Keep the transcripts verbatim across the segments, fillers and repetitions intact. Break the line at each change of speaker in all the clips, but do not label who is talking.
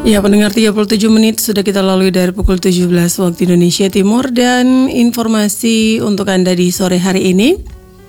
Ya, pendengar, tiga puluh tujuh menit sudah kita lalui dari pukul tujuh belas waktu Indonesia Timur, dan informasi untuk Anda di sore hari ini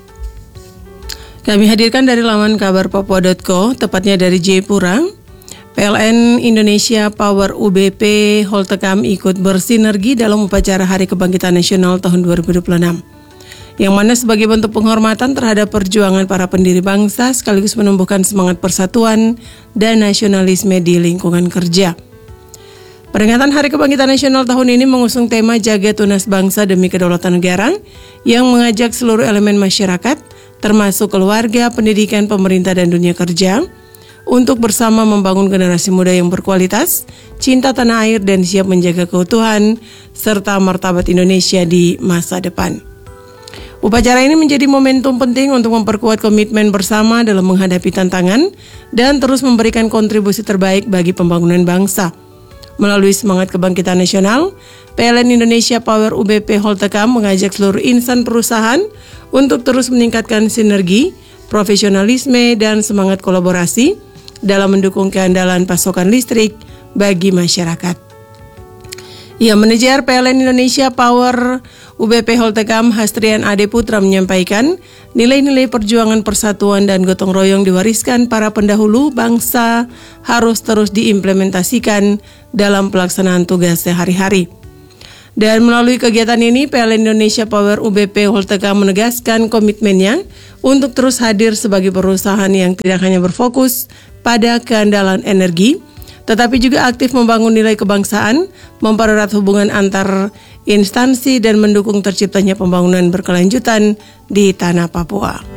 kami hadirkan dari laman kabar papua dot co, tepatnya dari Jayapura. P L N Indonesia Power U B P Holtecam ikut bersinergi dalam upacara Hari Kebangkitan Nasional tahun dua ribu dua puluh enam, yang mana sebagai bentuk penghormatan terhadap perjuangan para pendiri bangsa sekaligus menumbuhkan semangat persatuan dan nasionalisme di lingkungan kerja. Peringatan Hari Kebangkitan Nasional tahun ini mengusung tema Jaga Tunas Bangsa Demi Kedaulatan Negara, yang mengajak seluruh elemen masyarakat, termasuk keluarga, pendidikan, pemerintah, dan dunia kerja, untuk bersama membangun generasi muda yang berkualitas, cinta tanah air, dan siap menjaga keutuhan serta martabat Indonesia di masa depan. Upacara ini menjadi momentum penting untuk memperkuat komitmen bersama dalam menghadapi tantangan dan terus memberikan kontribusi terbaik bagi pembangunan bangsa. Melalui semangat kebangkitan nasional, P L N Indonesia Power U B P Holtecam mengajak seluruh insan perusahaan untuk terus meningkatkan sinergi, profesionalisme, dan semangat kolaborasi dalam mendukung keandalan pasokan listrik bagi masyarakat. Ya, manajer P L N Indonesia Power U B P Holtecam Hastrian Ade Putra menyampaikan, nilai-nilai perjuangan persatuan dan gotong royong diwariskan para pendahulu bangsa harus terus diimplementasikan dalam pelaksanaan tugas sehari-hari. Dan melalui kegiatan ini, P L N Indonesia Power U B P Holtecam menegaskan komitmennya untuk terus hadir sebagai perusahaan yang tidak hanya berfokus pada keandalan energi, tetapi juga aktif membangun nilai kebangsaan, mempererat hubungan antar instansi, dan mendukung terciptanya pembangunan berkelanjutan di tanah Papua.